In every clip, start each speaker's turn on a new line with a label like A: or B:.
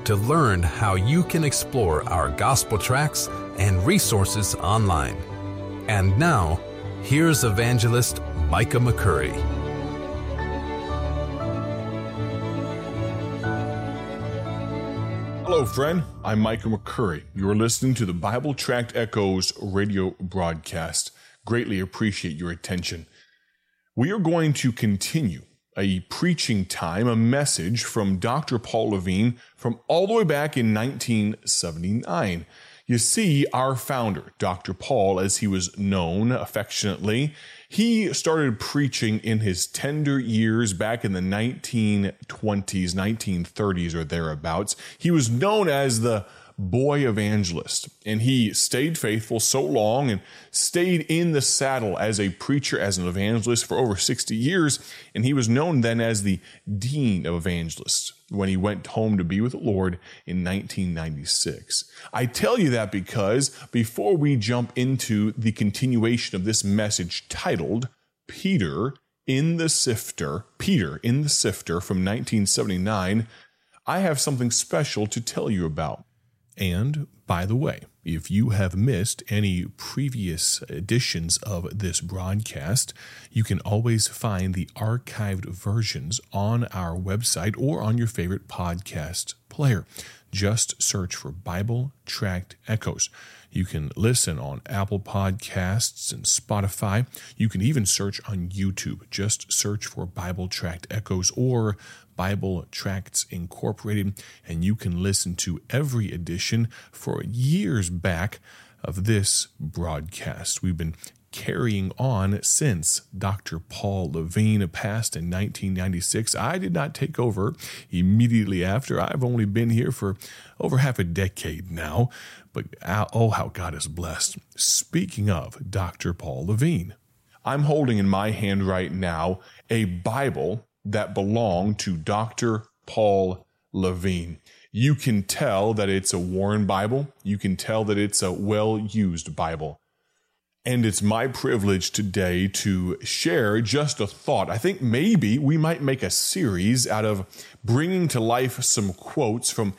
A: to learn how you can explore our gospel tracts and resources online. And now, here's evangelist Micah McCurry.
B: Hello, friend. I'm Micah McCurry. You're listening to the Bible Tract Echoes radio broadcast. Greatly appreciate your attention. We are going to continue a preaching time, a message from Dr. Paul Levine from all the way back in 1979. You see, our founder, Dr. Paul, as he was known affectionately, he started preaching in his tender years back in the 1920s, 1930s or thereabouts. He was known as the boy evangelist, and he stayed faithful so long and stayed in the saddle as a preacher, as an evangelist for over 60 years, and he was known then as the dean of evangelists when he went home to be with the Lord in 1996. I tell you that because before we jump into the continuation of this message titled Peter in the Sifter from 1979, I have something special to tell you about. And, by the way, if you have missed any previous editions of this broadcast, you can always find the archived versions on our website or on your favorite podcast player. Just search for Bible Tract Echoes. You can listen on Apple Podcasts and Spotify. You can even search on YouTube. Just search for Bible Tract Echoes or Bible Tracts Incorporated, and you can listen to every edition for years back of this broadcast. We've been carrying on since Dr. Paul Levine passed in 1996. I did not take over immediately after. I've only been here for over half a decade now, but oh, how God is blessed. Speaking of Dr. Paul Levine, I'm holding in my hand right now a Bible that belonged to Dr. Paul Levine. You can tell that it's a worn Bible. You can tell that it's a well-used Bible. And it's my privilege today to share just a thought. I think maybe we might make a series out of bringing to life some quotes from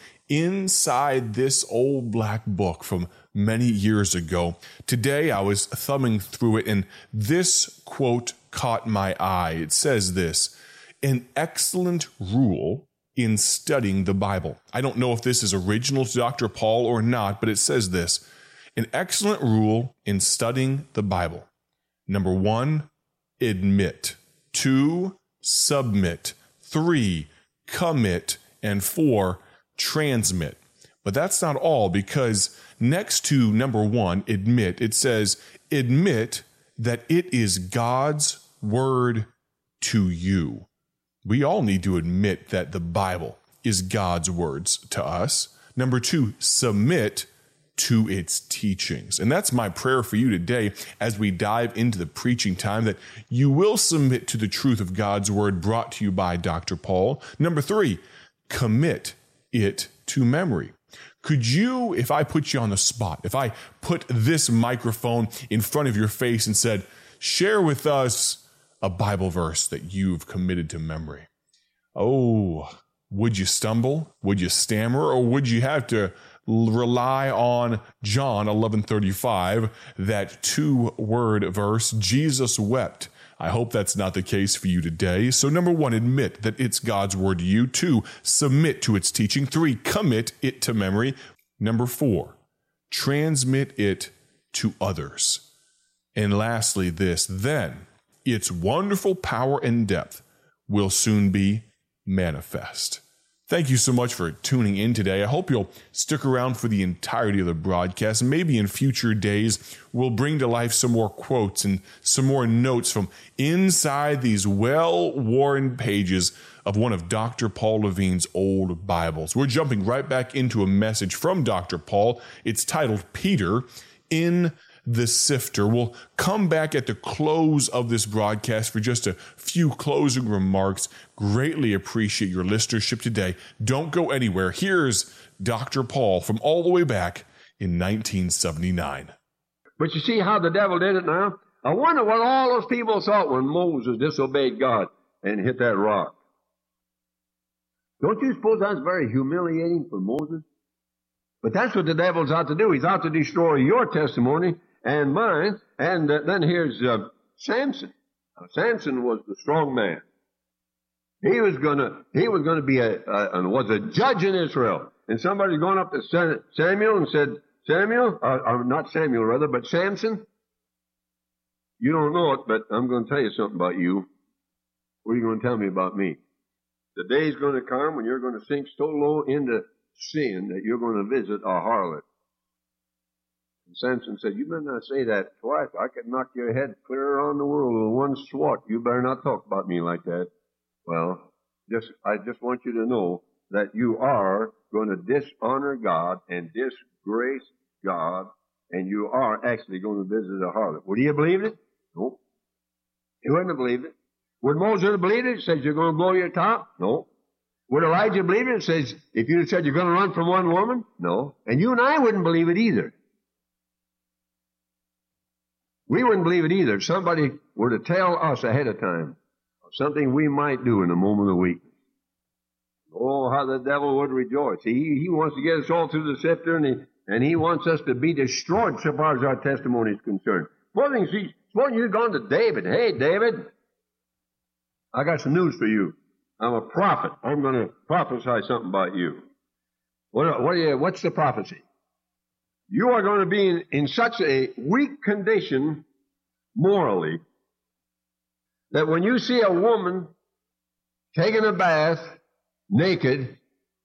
B: inside this old black book from many years ago. Today I was thumbing through it, and this quote caught my eye. It says this: "An excellent rule in studying the Bible." I don't know if this is original to Dr. Paul or not, but it says this: "An excellent rule in studying the Bible. Number 1, admit. 2, submit. 3, commit. And 4, transmit." But that's not all, because next to number 1, admit, it says, admit that it is God's word to you. We all need to admit that the Bible is God's words to us. Number 2, submit to its teachings. And that's my prayer for you today as we dive into the preaching time, that you will submit to the truth of God's word brought to you by Dr. Paul. Number 3, commit it to memory. Could you, if I put you on the spot, if I put this microphone in front of your face and said, share with us a Bible verse that you've committed to memory? Oh, would you stumble? Would you stammer? Or would you have to rely on John 11:35, that 2-word verse, Jesus wept? I hope that's not the case for you today. So number 1, admit that it's God's word to you. 2, submit to its teaching. 3, commit it to memory. Number 4, transmit it to others. And lastly, this: then its wonderful power and depth will soon be manifest. Thank you so much for tuning in today. I hope you'll stick around for the entirety of the broadcast. Maybe in future days, we'll bring to life some more quotes and some more notes from inside these well-worn pages of one of Dr. Paul Levine's old Bibles. We're jumping right back into a message from Dr. Paul. It's titled Peter in the Sifter. We'll come back at the close of this broadcast for just a few closing remarks. Greatly appreciate your listenership today. Don't go anywhere. Here's Dr. Paul from all the way back in 1979.
C: But you see how the devil did it now? I wonder what all those people thought when Moses disobeyed God and hit that rock. Don't you suppose that's very humiliating for Moses? But that's what the devil's out to do. He's out to destroy your testimony and mine. And then here's Samson. Now, Samson was the strong man. He was gonna be was a judge in Israel. And somebody's gone up to Samuel and said, Samuel, or not Samuel rather, but Samson, you don't know it, but I'm going to tell you something about you. What are you going to tell me about me? The day's going to come when you're going to sink so low into sin that you're going to visit a harlot. And Samson said, you better not say that twice. I could knock your head clear around the world with one swat. You better not talk about me like that. Well, I just want you to know that you are going to dishonor God and disgrace God, and you are actually going to visit a harlot. Would he have believed it? No. He wouldn't have believed it. Would Moses have believed it? It says you're going to blow your top? No. Would Elijah believe it? It says if you said you're going to run from one woman? No. And you and I wouldn't believe it either. We wouldn't believe it either if somebody were to tell us ahead of time of something we might do in a moment of weakness. Oh, how the devil would rejoice. He wants to get us all through the sifter, and he wants us to be destroyed so far as our testimony is concerned. Supposing you'd gone to David. Hey, David, I got some news for you. I'm a prophet. I'm going to prophesy something about you. What's the prophecy? You are going to be in such a weak condition morally that when you see a woman taking a bath naked,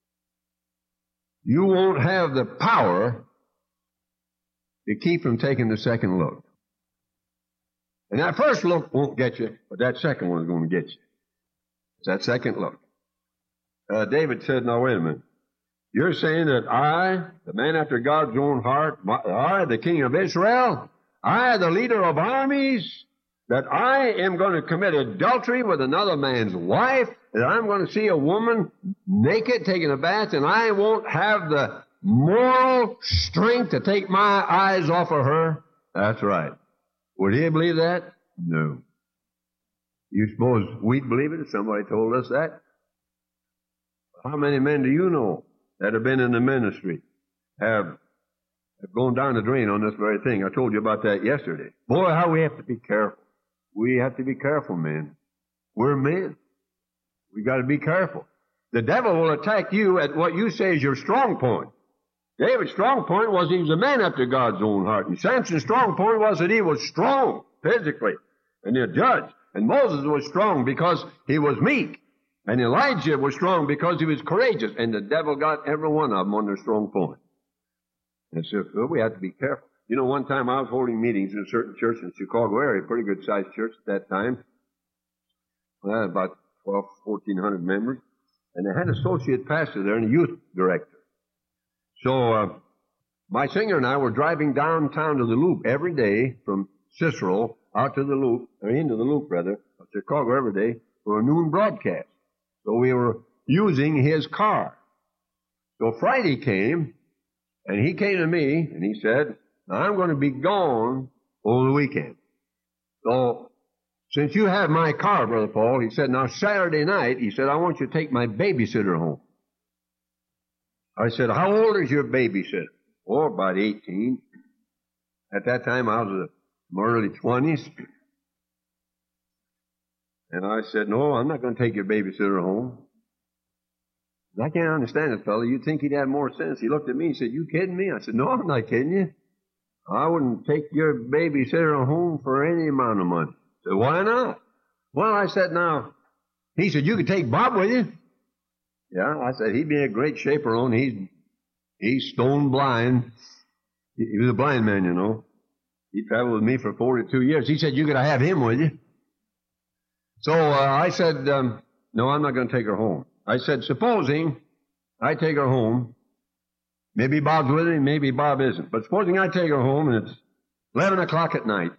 C: you won't have the power to keep from taking the second look. And that first look won't get you, but that second one is going to get you. It's that second look. David said, now wait a minute. You're saying that I, the man after God's own heart, I, the king of Israel, I, the leader of armies, that I am going to commit adultery with another man's wife, that I'm going to see a woman naked taking a bath, and I won't have the moral strength to take my eyes off of her? That's right. Would he believe that? No. You suppose we'd believe it if somebody told us that? How many men do you know that have been in the ministry have gone down the drain on this very thing? I told you about that yesterday. Boy, how we have to be careful. We have to be careful, men. We're men. We got to be careful. The devil will attack you at what you say is your strong point. David's strong point was he was a man after God's own heart. And Samson's strong point was that he was strong physically and a judge. And Moses was strong because he was meek. And Elijah was strong because he was courageous. And the devil got every one of them on their strong point. And so we have to be careful. You know, one time I was holding meetings in a certain church in the Chicago area, a pretty good-sized church at that time. Well, about 1,400 members. And they had an associate pastor there and a youth director. So my singer and I were driving downtown to the Loop every day from Cicero out to the Loop, or into the Loop rather, of Chicago every day for a noon broadcast. So we were using his car. So Friday came, and he came to me, and he said, I'm going to be gone over the weekend. So since you have my car, Brother Paul, he said, now Saturday night, he said, I want you to take my babysitter home. I said, how old is your babysitter? Oh, about 18. At that time, I was in my early 20s. And I said, no, I'm not going to take your babysitter home. I can't understand it, fellow. You'd think he'd have more sense. He looked at me and said, you kidding me? I said, no, I'm not kidding you. I wouldn't take your babysitter home for any amount of money. I said, why not? Well, I said, now, he said, you could take Bob with you. Yeah, I said, he'd be a great chaperone. He's stone blind. He was a blind man, you know. He traveled with me for 42 years. He said, you could have him with you. So I said, no, I'm not going to take her home. I said, supposing I take her home, maybe Bob's with me, maybe Bob isn't. But supposing I take her home and it's 11 o'clock at night,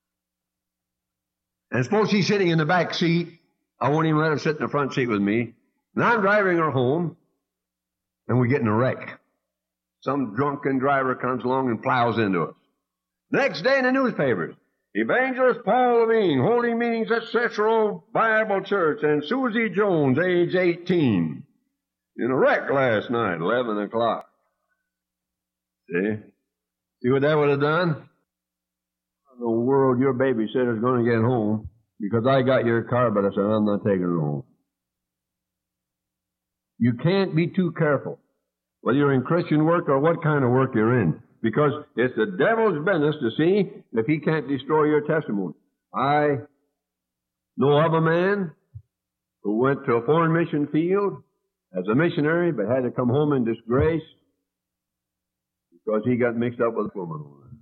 C: and suppose she's sitting in the back seat, I won't even let her sit in the front seat with me, and I'm driving her home, and we get in a wreck. Some drunken driver comes along and plows into us. Next day in the newspapers, Evangelist Paul Levine holding meetings at Cicero Bible Church, and Susie Jones, age 18, in a wreck last night, 11 o'clock. See what that would have done? In the world, your babysitter's going to get home because I got your car, but I said, I'm not taking it home. You can't be too careful, whether you're in Christian work or what kind of work you're in, because it's the devil's business to see if he can't destroy your testimony. I know of a man who went to a foreign mission field as a missionary, but had to come home in disgrace because he got mixed up with a woman over there.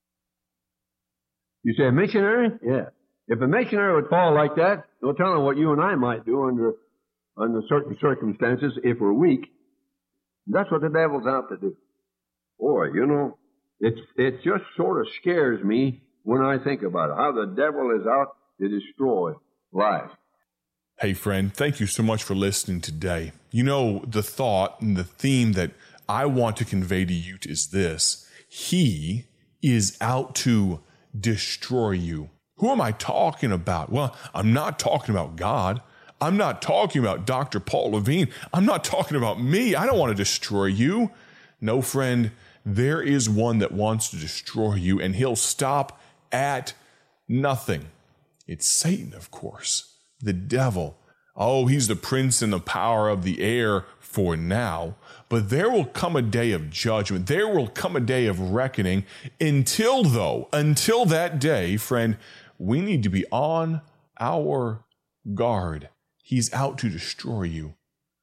C: You say, a missionary? Yeah. If a missionary would fall like that, no telling what you and I might do under certain circumstances if we're weak. That's what the devil's out to do. Boy, you know, it just sort of scares me when I think about it, how the devil is out to destroy life.
B: Hey, friend, thank you so much for listening today. You know, the thought and the theme that I want to convey to you is this: he is out to destroy you. Who am I talking about? Well, I'm not talking about God. I'm not talking about Dr. Paul Levine. I'm not talking about me. I don't want to destroy you. No, friend, there is one that wants to destroy you, and he'll stop at nothing. It's Satan, of course, the devil. Oh, he's the prince and the power of the air for now. But there will come a day of judgment. There will come a day of reckoning. Until that day, friend, we need to be on our guard. He's out to destroy you.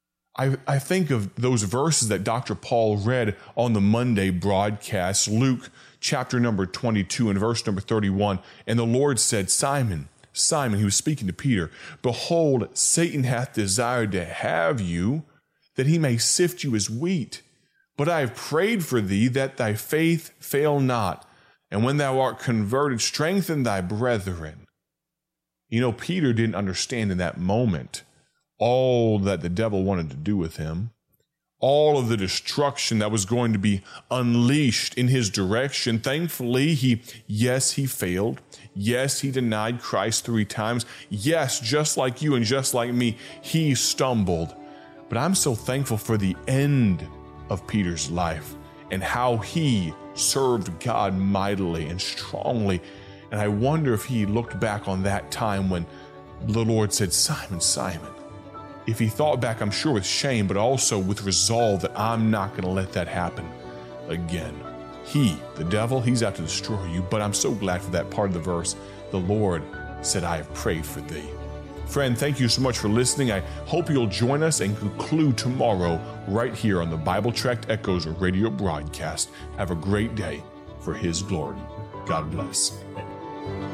B: I think of those verses that Dr. Paul read on the Monday broadcast, Luke chapter number 22 and verse number 31. And the Lord said, Simon, Simon, he was speaking to Peter, behold, Satan hath desired to have you, that he may sift you as wheat. But I have prayed for thee that thy faith fail not. And when thou art converted, strengthen thy brethren. You know, Peter didn't understand in that moment all that the devil wanted to do with him, all of the destruction that was going to be unleashed in his direction. Thankfully, he failed. Yes, he denied Christ 3 times. Yes, just like you and just like me, he stumbled. But I'm so thankful for the end of Peter's life and how he served God mightily and strongly. And I wonder if he looked back on that time when the Lord said, Simon, Simon. If he thought back, I'm sure with shame, but also with resolve that I'm not going to let that happen again. He, the devil, he's out to destroy you. But I'm so glad for that part of the verse. The Lord said, I have prayed for thee. Friend, thank you so much for listening. I hope you'll join us and conclude tomorrow right here on the Bible Tract Echoes radio broadcast. Have a great day for his glory. God bless.